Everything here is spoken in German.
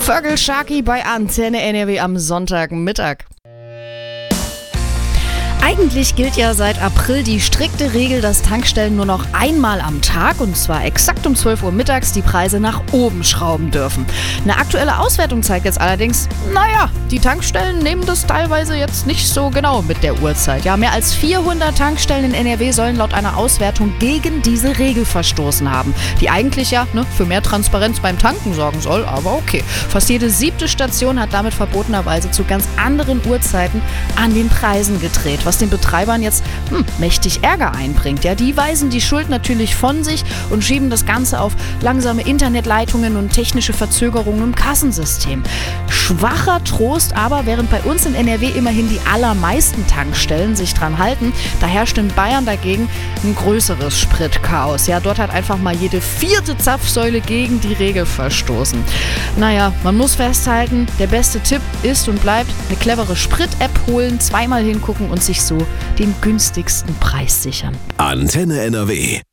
Vögel Sharky bei Antenne NRW am Sonntagmittag. Eigentlich gilt ja seit April die strikte Regel, dass Tankstellen nur noch einmal am Tag, und zwar exakt um 12 Uhr mittags, die Preise nach oben schrauben dürfen. Eine aktuelle Auswertung zeigt jetzt allerdings, die Tankstellen nehmen das teilweise jetzt nicht so genau mit der Uhrzeit. Ja, mehr als 400 Tankstellen in NRW sollen laut einer Auswertung gegen diese Regel verstoßen haben, die eigentlich für mehr Transparenz beim Tanken sorgen soll, aber okay. Fast jede 7. Station hat damit verbotenerweise zu ganz anderen Uhrzeiten an den Preisen gedreht, was den Betreibern jetzt mächtig Ärger einbringt. Ja, die weisen die Schuld natürlich von sich und schieben das Ganze auf langsame Internetleitungen und technische Verzögerungen im Kassensystem. Schwacher Trost aber, während bei uns in NRW immerhin die allermeisten Tankstellen sich dran halten, da herrscht in Bayern dagegen ein größeres Spritchaos. Ja, dort hat einfach mal jede 4. Zapfsäule gegen die Regel verstoßen. Man muss festhalten, der beste Tipp ist und bleibt eine clevere Sprit-App holen, zweimal hingucken und sich so den günstigsten Preis sichern. Antenne NRW.